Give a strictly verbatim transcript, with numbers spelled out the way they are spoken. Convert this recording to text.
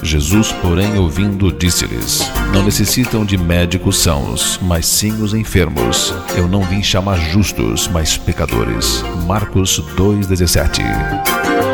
Jesus, porém, ouvindo, disse-lhes: Não necessitam de médicos sãos, mas sim os enfermos. Eu não vim chamar justos, mas pecadores. Marcos dois, dezessete.